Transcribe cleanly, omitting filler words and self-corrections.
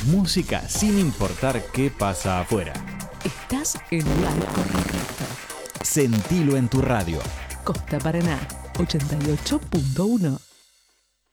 Música sin importar qué pasa afuera. Estás en lugar correcto. Sentilo en tu radio. Costa Paraná, 88.1.